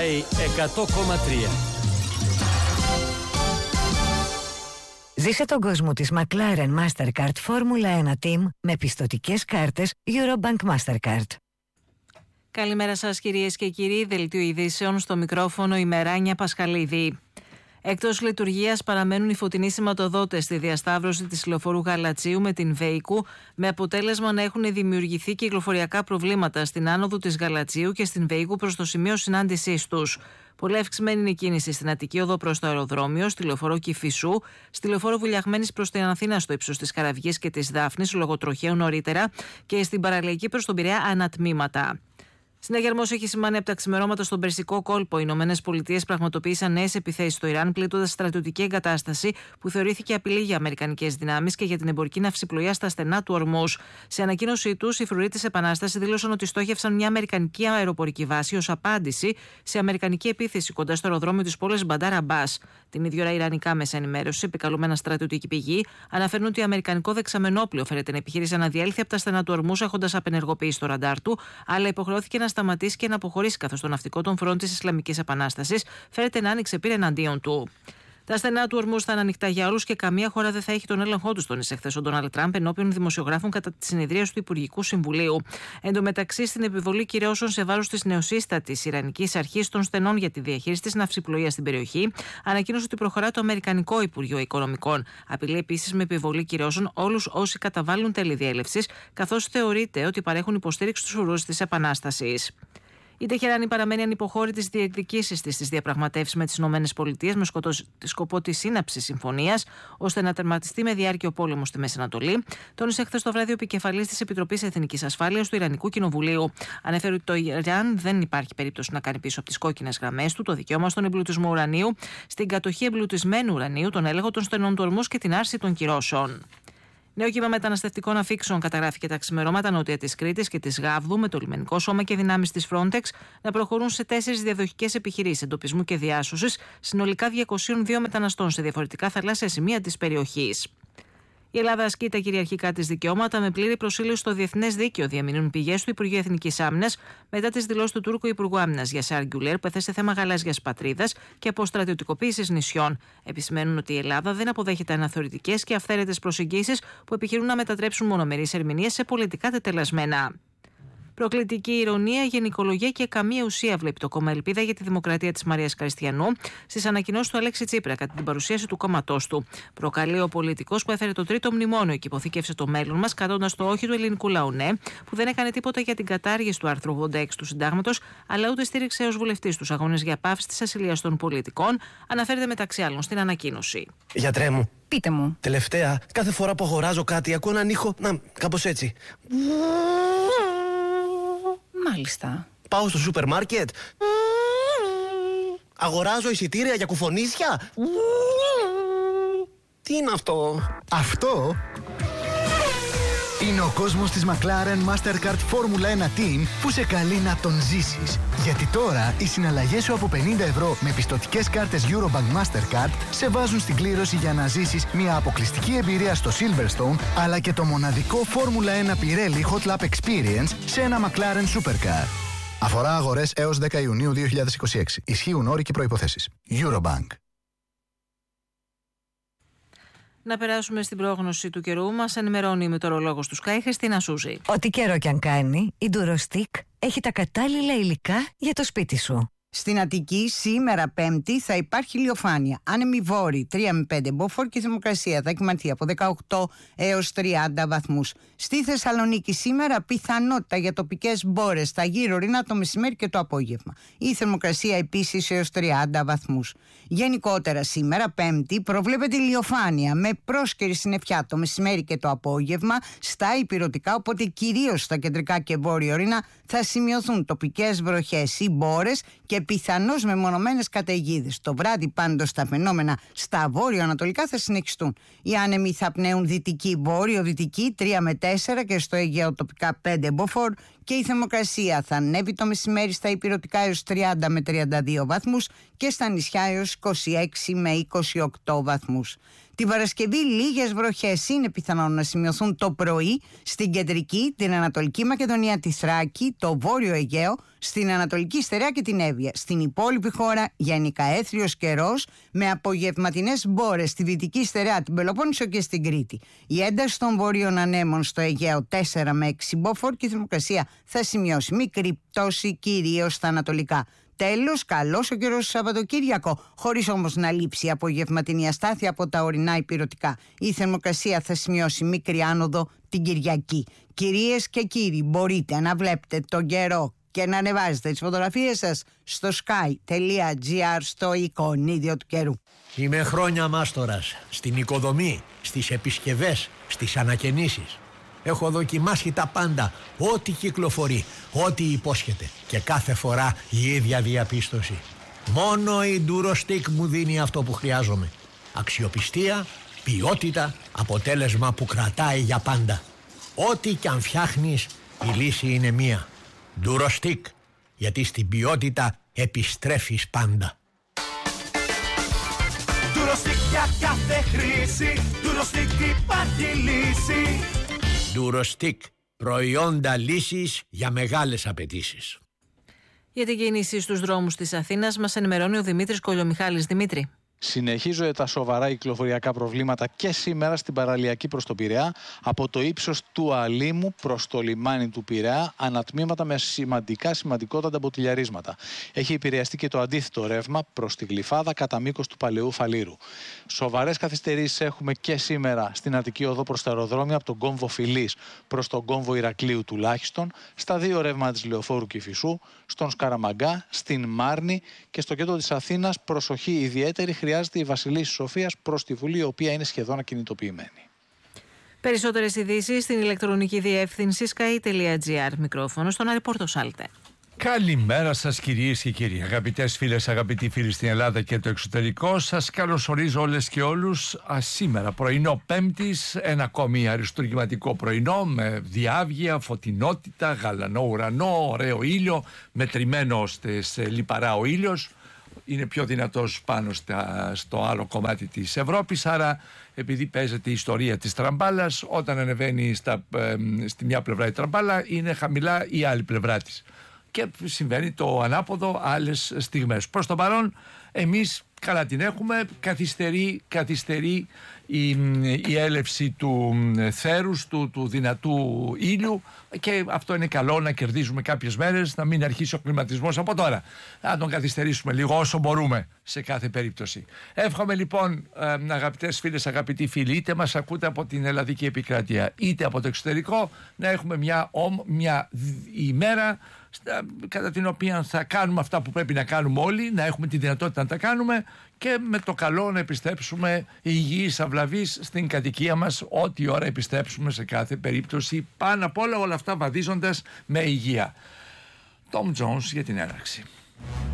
πάει 100,3. Ζήσε τον κόσμο της McLaren Mastercard Formula 1 Team με πιστωτικές κάρτες Eurobank Mastercard. Καλημέρα σας κυρίες και κύριοι, δελτίο ειδήσεων στο μικρόφωνο η Μεράνια Πασχαλίδη. Εκτός λειτουργίας παραμένουν οι φωτεινοί σηματοδότες στη διασταύρωση της λεωφορού Γαλατσίου με την Βέικου, με αποτέλεσμα να έχουν δημιουργηθεί κυκλοφοριακά προβλήματα στην άνοδο της Γαλατσίου και στην Βέικου προς το σημείο συνάντησής τους. Πολύ αυξημένη είναι η κίνηση στην Αττική Οδό προς το αεροδρόμιο, στη λεωφορώ Κηφισού, στη λεωφορώ Βουλιαγμένης προς την Αθήνα στο ύψος της Καραβιής και της Δάφνης, λόγω τροχαίου νωρίτερα, και στην παραλιακή προς τον Πειραιά ανατμήματα. Συναγερμός έχει σημάνει από τα ξημερώματα στον Περσικό κόλπο. Οι Ηνωμένες Πολιτείες πραγματοποίησαν νέες επιθέσεις στο Ιράν, πλήττοντας στρατιωτική εγκατάσταση που θεωρήθηκε απειλή για αμερικανικές δυνάμεις και για την εμπορική ναυσιπλοεία στα στενά του Ορμούζ. Σε ανακοίνωσή τους, οι φρουροί της Επανάστασης δήλωσαν ότι στόχευσαν μια αμερικανική αεροπορική βάση ως απάντηση σε αμερικανική επίθεση κοντά στο αεροδρόμιο της πόλης Μπαντάρ Αμπάς. Την ίδια ώρα, ιρανικά μέσα ενημέρωση, επικαλούμενα στρατιωτική πηγή, αναφέρουν ότι αμερικανικό δεξαμενόπλιο φέρεται να επιχειρήσει να διέλθει από τα στενά του Ορμούζ, έχοντας απενεργοποιήσει το ραντάρ του, αλλά υποχρεώθηκε να σταματήσει και να αποχωρήσει, καθώς το ναυτικό των φρών της Ισλαμικής Επανάστασης φέρεται να άνοιξε πύρα εναντίον του. Τα στενά του Ορμούζ θα είναι ανοιχτά για όλους και καμία χώρα δεν θα έχει τον έλεγχό του, τόνισε χθες ο Ντόναλντ Τραμπ ενώπιον δημοσιογράφων κατά τη συνεδρίαση του Υπουργικού Συμβουλίου. Εν τω μεταξύ, στην επιβολή κυρώσεων σε βάρος της νεοσύστατης Ιρανικής Αρχής των Στενών για τη διαχείριση της ναυσιπλοείας στην περιοχή, ανακοίνωσε ότι προχωρά το Αμερικανικό Υπουργείο Οικονομικών. Απειλεί επίσης με επιβολή κυρώσεων όλους όσοι καταβάλουν τέλη διέλευσης, καθώς θεωρείται ότι παρέχουν υποστήριξη στους φρουρούς της Επανάστασης. Η Τεχεράνη παραμένει ανυποχώρητη στις διεκδικήσεις της στις διαπραγματεύσεις με τις ΗΠΑ με σκοπό τη σύναψη συμφωνίας ώστε να τερματιστεί με διάρκεια ο πόλεμος στη Μέση Ανατολή, τόνισε χθες το βράδυ ο επικεφαλής της Επιτροπής Εθνικής Ασφάλειας του Ιρανικού Κοινοβουλίου. Ανέφερε ότι το Ιράν δεν υπάρχει περίπτωση να κάνει πίσω από τις κόκκινες γραμμές του το δικαίωμα στον εμπλουτισμό ουρανίου, στην κατοχή εμπλουτισμένου ουρανίου, τον έλεγχο των στενών του Ορμούζ και την άρση των κυρώσεων. Νέο κύμα μεταναστευτικών αφήξεων καταγράφηκε τα ξημερώματα νότια της Κρήτης και της Γάβδου, με το λιμενικό σώμα και δυνάμεις της Frontex να προχωρούν σε 4 διαδοχικές επιχειρήσεις εντοπισμού και διάσωσης συνολικά 202 μεταναστών σε διαφορετικά θαλάσσια σημεία της περιοχής. Η Ελλάδα ασκεί τα κυριαρχικά της δικαιώματα με πλήρη προσήλωση στο διεθνές δίκαιο, διαμηνούν πηγές του Υπουργείου Εθνικής Άμυνας μετά τις δηλώσεις του Τούρκου Υπουργού Άμυνας Γιασάρ Γκουλέρ, που έθεσε θέμα γαλάζιας πατρίδας και αποστρατιωτικοποίησης νησιών. Επισημαίνουν ότι η Ελλάδα δεν αποδέχεται αναθεωρητικές και αυθαίρετες προσεγγίσεις που επιχειρούν να μετατρέψουν μονομερείς ερμηνείες σε πολιτικά τετελεσμένα. Προκλητική ηρωνία, γενικολογία και καμία ουσία βλέπει το κόμμα Ελπίδα για τη Δημοκρατία της Μαρίας Καριστιανού στις ανακοινώσεις του Αλέξη Τσίπρα κατά την παρουσίαση του κόμματός του. Προκαλεί ο πολιτικός που έφερε το τρίτο μνημόνιο και υποθήκευσε το μέλλον μας, κατώντας το όχι του ελληνικού λαού, ναι, που δεν έκανε τίποτα για την κατάργηση του άρθρου 86 του Συντάγματος, αλλά ούτε στήριξε ως βουλευτής τους αγώνες για πάυση της ασυλίας των πολιτικών, αναφέρεται μεταξύ άλλων στην ανακοίνωση. Γιατρέ μου. Πείτε μου. Τελευταία, κάθε φορά που αγοράζω κάτι, ακούω έναν ήχο. Να, κάπως έτσι. Μάλιστα. Πάω στο σούπερ μάρκετ. Αγοράζω εισιτήρια για κουφονίσια. Τι είναι αυτό? Αυτό είναι ο κόσμος της McLaren Mastercard Formula 1 Team που σε καλεί να τον ζήσεις. Γιατί τώρα οι συναλλαγές σου από 50 ευρώ με πιστωτικές κάρτες Eurobank Mastercard σε βάζουν στην κλήρωση για να ζήσεις μια αποκλειστική εμπειρία στο Silverstone, αλλά και το μοναδικό Formula 1 Pirelli Hot Lap Experience σε ένα McLaren Supercar. Αφορά αγορές έως 10 Ιουνίου 2026. Ισχύουν όροι και προϋποθέσεις. Eurobank. Να περάσουμε στην πρόγνωση του καιρού. Μας ενημερώνει η μετεωρολόγος του Sky, Χριστίνα Σούζη. Ό,τι καιρό κι αν κάνει, η Durostic έχει τα κατάλληλα υλικά για το σπίτι σου. Στην Αττική σήμερα Πέμπτη θα υπάρχει ηλιοφάνεια. Άνεμοι βόρειοι 3 με 5 μποφόρ και θερμοκρασία θα κοιμαθεί από 18 έως 30 βαθμούς. Στη Θεσσαλονίκη σήμερα πιθανότητα για τοπικές μπόρες στα γύρω ορεινά το μεσημέρι και το απόγευμα. Η θερμοκρασία επίσης έως 30 βαθμούς. Γενικότερα σήμερα Πέμπτη προβλέπεται ηλιοφάνεια με πρόσκαιρη συννεφιά το μεσημέρι και το απόγευμα στα ηπειρωτικά, οπότε κυρίως στα κεντρικά και βόρεια ορεινά θα σημειωθούν τοπικές βροχές ή μπόρες και πιθανώς μεμονωμένες καταιγίδες. Το βράδυ πάντως τα φαινόμενα στα βόρειο-ανατολικά θα συνεχιστούν. Οι άνεμοι θα πνέουν δυτική, βόρειο-δυτική 3 με 4 και στο Αιγαίο τοπικά 5 μποφόρ και η θερμοκρασία θα ανέβει το μεσημέρι στα ηπειρωτικά έως 30 με 32 βαθμούς και στα νησιά έως 26 με 28 βαθμούς. Την Παρασκευή λίγες βροχές είναι πιθανόν να σημειωθούν το πρωί στην κεντρική, την Ανατολική Μακεδονία, τη Θράκη, το Βόρειο Αιγαίο, στην Ανατολική Στερεά και την Εύβοια. Στην υπόλοιπη χώρα γενικά έθριος καιρός με απογευματινές μπόρες στη Δυτική Στερεά, την Πελοπόννησο και στην Κρήτη. Η ένταση των βόρειων ανέμων στο Αιγαίο 4 με 6 μποφόρ και η θερμοκρασία θα σημειώσει μικρή πτώση κυρίως στα ανατολικά. Τέλος, καλός ο καιρός στο Σαββατοκύριακο, χωρίς όμως να λείψει η απογευματινή αστάθεια από τα ορεινά ηπειρωτικά. Η θερμοκρασία θα σημειώσει μικρή άνοδο την Κυριακή. Κυρίες και κύριοι, μπορείτε να βλέπετε τον καιρό και να ανεβάζετε τις φωτογραφίες σας στο sky.gr στο εικονίδιο του καιρού. Είμαι χρόνια μάστορας στην οικοδομή, στις επισκευές, στις ανακαινήσεις. Έχω δοκιμάσει τα πάντα, ό,τι κυκλοφορεί, ό,τι υπόσχεται και κάθε φορά η ίδια διαπίστωση. Μόνο η Durostec μου δίνει αυτό που χρειάζομαι. Αξιοπιστία, ποιότητα, αποτέλεσμα που κρατάει για πάντα. Ό,τι κι αν φτιάχνεις, η λύση είναι μία. Durostec, γιατί στην ποιότητα επιστρέφεις πάντα. Durostec για κάθε χρήση, Durostec υπάρχει λύση. Durostec, προϊόντα λύσης για μεγάλες απαιτήσεις. Για την κίνηση στους δρόμους της Αθήνας μας ενημερώνει ο Δημήτρης Κολιομιχάλης. Δημήτρη. Συνεχίζονται τα σοβαρά κυκλοφοριακά προβλήματα και σήμερα στην παραλιακή προς το Πειραιά, από το ύψος του Αλήμου προς το λιμάνι του Πειραιά, ανατμήματα με σημαντικότατα μποτιλιαρίσματα. Έχει επηρεαστεί και το αντίθετο ρεύμα προς τη Γλυφάδα κατά μήκος του Παλαιού Φαλήρου. Σοβαρές καθυστερήσεις έχουμε και σήμερα στην Αττική Οδό προς τα αεροδρόμια, από τον κόμβο Φιλής προς τον κόμβο Ηρακλείου τουλάχιστον, στα δύο ρεύματα της Λεωφόρου Κηφισού, στον Σκαραμαγκά, στην Μάρνη και στο κέντρο της Αθήνας. Προσοχή ιδιαίτερη χρειάζεται η Βασιλής Σοφίας προς τη Βουλή, η οποία είναι σχεδόν ακινητοποιημένη. Περισσότερες ειδήσεις στην ηλεκτρονική διεύθυνση sky.gr. Μικρόφωνο στον Άρη Πόρτο Σάλτε. Καλημέρα σας κυρίες και κύριοι, αγαπητές φίλες, αγαπητοί φίλοι στην Ελλάδα και το εξωτερικό. Σας καλωσορίζω όλες και όλους σήμερα πρωινό Πέμπτης, ένα ακόμη αριστουργηματικό πρωινό με διάβγεια, φωτεινότητα, γαλανό ουρανό, ωραίο ήλιο, μετρημένο ώστε σε λιπαρά ο ήλιος. Είναι πιο δυνατός πάνω στο άλλο κομμάτι της Ευρώπης, άρα επειδή παίζεται η ιστορία της τραμπάλας, όταν ανεβαίνει στη μια πλευρά η τραμπάλα είναι χαμηλά η άλλη πλευρά της. Και συμβαίνει το ανάποδο άλλες στιγμές. Προς το παρόν εμείς καλά την έχουμε, καθυστερεί η έλευση του θέρους, του δυνατού ήλιου, και αυτό είναι καλό, να κερδίζουμε κάποιες μέρες, να μην αρχίσει ο κλιματισμός από τώρα. Να τον καθυστερήσουμε λίγο όσο μπορούμε σε κάθε περίπτωση. Εύχομαι λοιπόν, αγαπητές φίλες, αγαπητοί φίλοι, είτε μας ακούτε από την ελλαδική επικράτεια είτε από το εξωτερικό, να έχουμε μια ημέρα κατά την οποία θα κάνουμε αυτά που πρέπει να κάνουμε όλοι, να έχουμε τη δυνατότητα να τα κάνουμε και με το καλό να επιστρέψουμε υγιείς, αυλαβείς στην κατοικία μας ό,τι ώρα επιστρέψουμε σε κάθε περίπτωση, πάνω απ' όλα αυτά βαδίζοντας με υγεία. Tom Jones για την έναρξη.